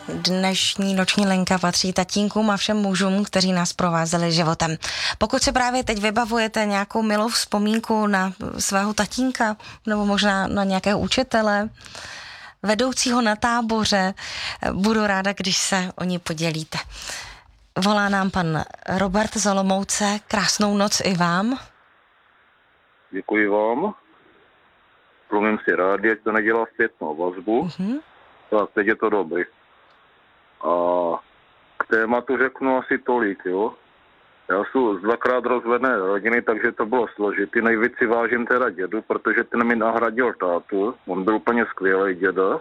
Dnešní noční linka patří tatínkům a všem mužům, kteří nás provázeli životem. Pokud se právě teď vybavujete nějakou milou vzpomínku na svého tatínka, nebo možná na nějakého učitele, vedoucího na táboře, budu ráda, když se o ní podělíte. Volá nám pan Robert z Olomouce. Krásnou noc i vám. Děkuji vám. Plumím si rádi, ať to nedělá zpětnou vazbu. Tak, teď je to dobrý. A k tématu řeknu asi tolik, jo. Já jsem z dvakrát rozvedené rodiny, takže to bylo složitý. Nejvíc si vážím teda dědu, protože ten mi nahradil tátu. On byl úplně skvělý děda.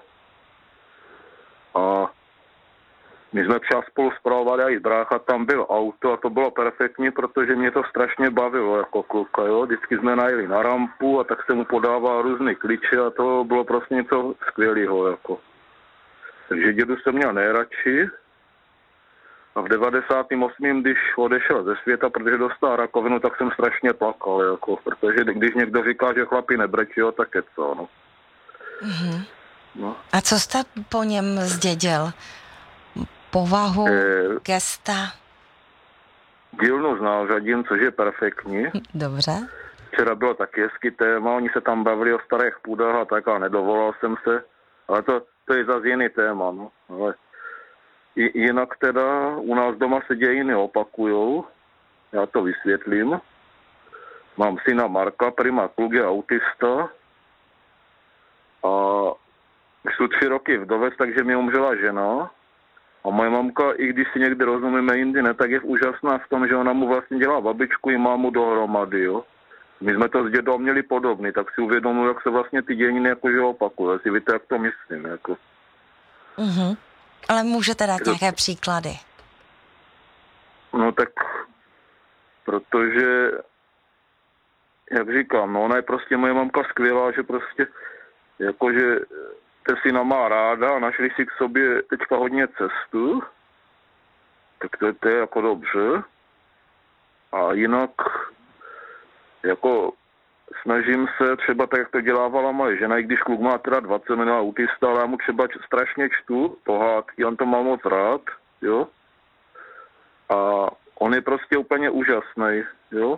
A my jsme třeba spolu spravovali a i brácha, tam byl auto a to bylo perfektní, protože mě to strašně bavilo jako kluka, jo. Vždycky jsme najeli na rampu a tak se mu podával různý klíče a to bylo prostě něco skvělého, jako. Takže dědu jsem měl nejradši a v 98. když odešel ze světa, protože dostal rakovinu, tak jsem strašně plakal, jako, protože když někdo říká, že chlapi nebrečí, jo, tak je co, no. No. A co jste po něm zdědil? Povahu, gesta? Dílnu znal řadím, což je perfektní. Dobře. Včera bylo taky hezký téma, oni se tam bavili o starých půdách a tak a nedovolal jsem se, ale to je zase jiný téma, no. Ale jinak teda u nás doma se dějiny opakujou, já to vysvětlím. Mám syna Marka, prima kluk je autista a jsou 3 roky vdovec, takže mi umřela žena. A moje mamka, i když si někdy rozumíme jindy, ne, tak je úžasná v tom, že ona mu vlastně dělá babičku i mámu dohromady, jo. My jsme to s dědou měli podobný, tak si uvědomuji, jak se vlastně ty dějiny jakože opakují. Asi víte, jak to myslím, jako. Ale můžete dát nějaké příklady? No tak, protože, jak říkám, no ona je prostě moje mamka skvělá, že prostě, jakože ten syna má ráda a našli si k sobě teďka hodně cestu, tak to je jako dobře. A jinak, jako snažím se třeba tak, jak to dělávala moje žena, i když kluk má teda 20 minut autista, ale já mu třeba strašně čtu pohádky, on to má moc rád, jo. A on je prostě úplně úžasný, jo.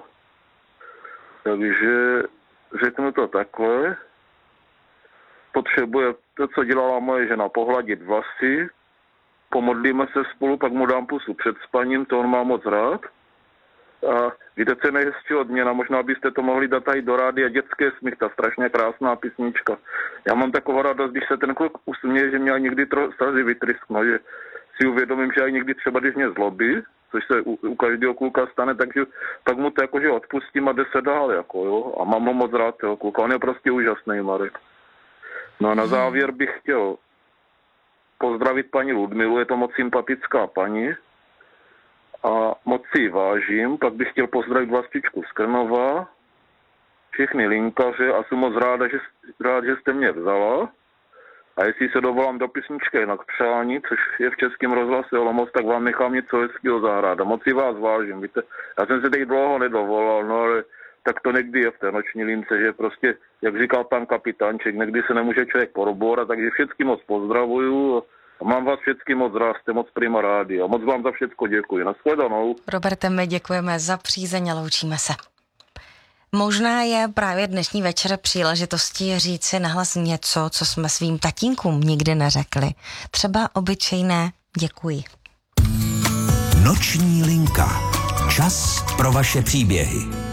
Takže řeknu to takhle. Potřebuje to, co dělala moje žena, pohladit vlasy, pomodlíme se spolu, pak mu dám pusu před spaním, to on má moc rád. A víte, co je nejhezčí odměna, možná byste to mohli dát i do rádia Dětské smích, ta strašně krásná písnička. Já mám takovou radost, když se ten kluk usměje, že mě někdy slzy vytrysknou, že si uvědomím, že aj někdy třeba, když mě zlobí, což se u každého kluka stane, takže pak mu to jakože odpustím a jde se dál, jako, jo. A mám ho moc rád, toho kluka, on je prostě úžasný, Marek. No a na závěr bych chtěl pozdravit paní Ludmilu, je to moc sympatická paní a moc si ji vážím. Pak bych chtěl pozdravit Vlastičku z Krnova, všechny linkaře a jsem moc rád, že jste mě vzala. A jestli se dovolám do písničky jinak přání, což je v Českém rozhlase Olomouc, tak vám nechám něco hezkého zahrát. A moc si vás vážím, víte. Já jsem se teď dlouho nedovolal, no ale tak to někdy je v té noční lince, že prostě, jak říkal pan kapitánček, někdy se nemůže člověk porobourat, takže všetky moc pozdravuju a mám vás všetky moc rád, jste moc prima rádi a moc vám za všetko děkuji. Nashledanou. Roberte, my děkujeme za přízeň a loučíme se. Možná je právě dnešní večer příležitostí říci nahlas něco, co jsme svým tatínkům nikdy neřekli. Třeba obyčejné děkuji. Noční linka. Čas pro vaše příběhy.